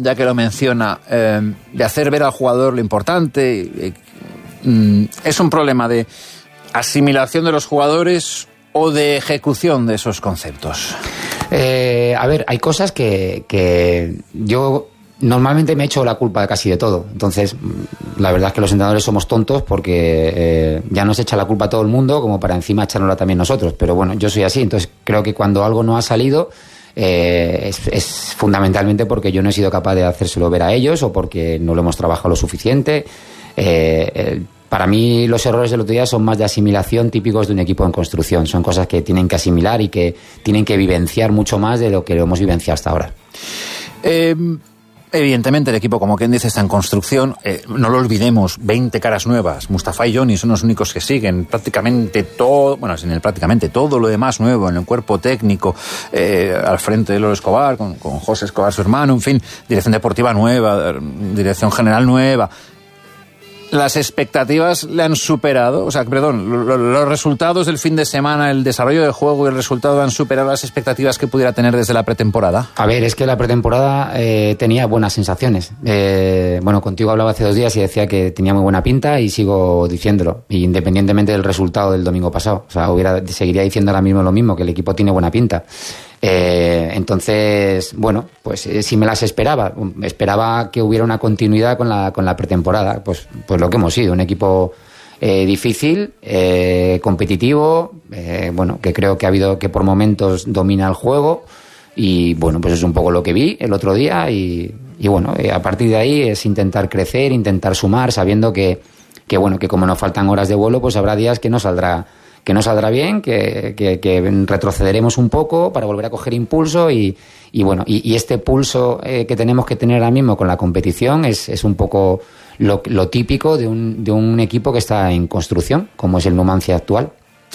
ya que lo menciona, de hacer ver al jugador lo importante. ¿Es un problema de asimilación de los jugadores o de ejecución de esos conceptos? A ver, hay cosas que yo normalmente me echo la culpa casi de todo. Entonces, la verdad es que los entrenadores somos tontos porque ya nos echa la culpa a todo el mundo como para encima echárnosla también nosotros. Pero bueno, yo soy así. Entonces, creo que cuando algo no ha salido es fundamentalmente porque yo no he sido capaz de hacérselo ver a ellos o porque no lo hemos trabajado lo suficiente. Para mí los errores del otro día son más de asimilación típicos de un equipo en construcción. Son cosas que tienen que asimilar y que tienen que vivenciar mucho más de lo que lo hemos vivenciado hasta ahora. Evidentemente el equipo, como quien dice, está en construcción. No lo olvidemos, 20 caras nuevas. Mustafa y Johnny son los únicos que siguen. Prácticamente todo, bueno, sin el prácticamente todo lo demás nuevo en el cuerpo técnico, al frente de Lolo Escobar, con José Escobar, su hermano, en fin, dirección deportiva nueva, dirección general nueva. ¿Las expectativas le han superado? O sea, perdón, los resultados del fin de semana, el desarrollo del juego y el resultado han superado las expectativas que pudiera tener desde la pretemporada. A ver, es que la pretemporada tenía buenas sensaciones. Bueno, contigo hablaba hace 2 días y decía que tenía muy buena pinta y sigo diciéndolo, independientemente del resultado del domingo pasado. O sea, seguiría diciendo ahora mismo lo mismo, que el equipo tiene buena pinta. Entonces, bueno, pues si me las esperaba que hubiera una continuidad con la pretemporada, pues lo que hemos sido, un equipo difícil, competitivo, bueno, que creo que por momentos domina el juego y bueno, pues es un poco lo que vi el otro día y bueno, a partir de ahí es intentar crecer, intentar sumar, sabiendo que bueno, que como nos faltan horas de vuelo, pues habrá días que no saldrá bien, que retrocederemos un poco para volver a coger impulso y bueno, y este pulso que tenemos que tener ahora mismo con la competición es un poco lo típico de un equipo que está en construcción, como es el Numancia actual.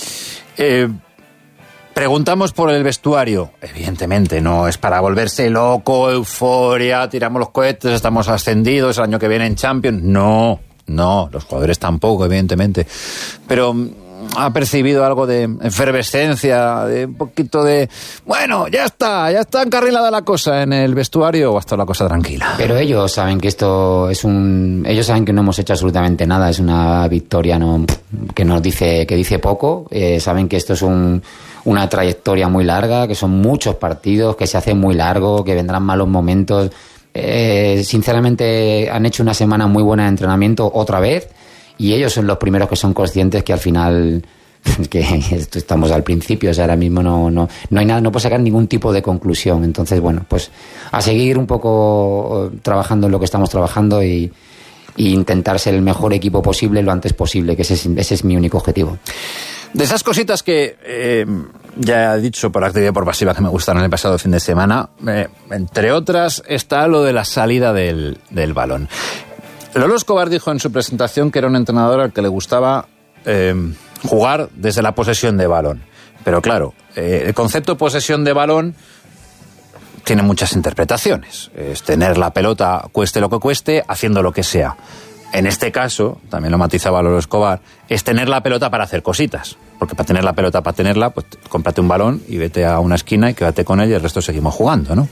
Preguntamos por el vestuario. Evidentemente no es para volverse loco, euforia, tiramos los cohetes, estamos ascendidos, el año que viene en Champions. No, los jugadores tampoco, evidentemente. Pero ha percibido algo de efervescencia, de un poquito de... Bueno, ya está encarrilada la cosa en el vestuario, o hasta la cosa tranquila. Pero ellos saben que esto es ellos saben que no hemos hecho absolutamente nada, es una victoria que dice poco. Saben que esto es una trayectoria muy larga, que son muchos partidos, que se hace muy largo, que vendrán malos momentos. Sinceramente han hecho una semana muy buena de entrenamiento otra vez. Y ellos son los primeros que son conscientes que al final que estamos al principio, o sea, ahora mismo no hay nada, no puedo sacar ningún tipo de conclusión. Entonces, bueno, pues a seguir un poco trabajando en lo que estamos trabajando y intentar ser el mejor equipo posible lo antes posible, que ese es mi único objetivo. De esas cositas que ya he dicho por actividad y por pasiva que me gustaron el pasado fin de semana, entre otras está lo de la salida del balón. Lolo Escobar dijo en su presentación que era un entrenador al que le gustaba jugar desde la posesión de balón. Pero claro, el concepto posesión de balón tiene muchas interpretaciones. Es tener la pelota, cueste lo que cueste, haciendo lo que sea. En este caso, también lo matizaba Lolo Escobar, es tener la pelota para hacer cositas. Porque para tener la pelota, pues cómprate un balón y vete a una esquina y quédate con él y el resto seguimos jugando, ¿no?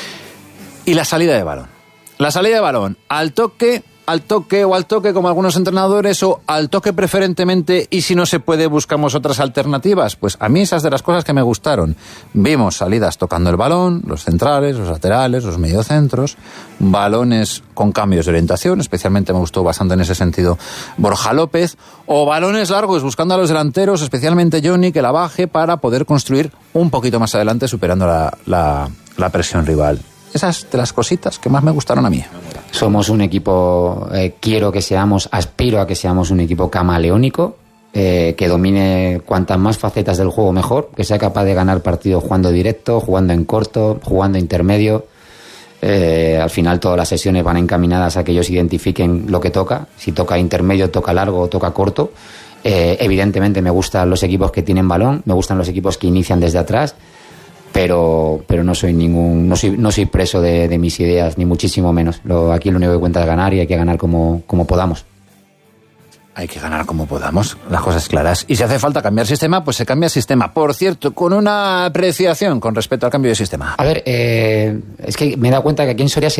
Y la salida de balón. La salida de balón, al toque como algunos entrenadores, o al toque preferentemente, y si no se puede buscamos otras alternativas. Pues a mí esas de las cosas que me gustaron. Vimos salidas tocando el balón, los centrales, los laterales, los mediocentros, balones con cambios de orientación, especialmente me gustó bastante en ese sentido Borja López, o balones largos buscando a los delanteros, especialmente Johnny, que la baje para poder construir un poquito más adelante superando la presión rival. Esas de las cositas que más me gustaron a mí. Somos un equipo, aspiro a que seamos un equipo camaleónico, que domine cuantas más facetas del juego mejor, que sea capaz de ganar partidos jugando directo, jugando en corto, jugando intermedio. Al final todas las sesiones van encaminadas a que ellos identifiquen lo que toca, si toca intermedio, toca largo o toca corto. Evidentemente me gustan los equipos que tienen balón, me gustan los equipos que inician desde atrás, pero no soy preso de mis ideas, ni muchísimo menos. Aquí lo único que cuenta es ganar y hay que ganar como podamos. Hay que ganar como podamos, las cosas claras. Y si hace falta cambiar sistema, pues se cambia sistema. Por cierto, con una apreciación con respecto al cambio de sistema. A ver, es que me he dado cuenta que aquí en Soria